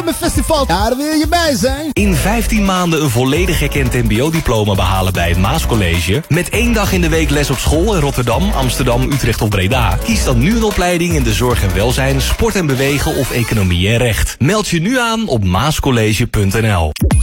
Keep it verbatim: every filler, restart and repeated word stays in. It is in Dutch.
Mijn festival, daar wil je bij zijn. In vijftien maanden een volledig erkend mbo-diploma behalen bij het Maascollege. Met één dag in de week les op school in Rotterdam, Amsterdam, Utrecht of Breda. Kies dan nu een opleiding in de zorg en welzijn, sport en bewegen of economie en recht. Meld je nu aan op maascollege punt n l.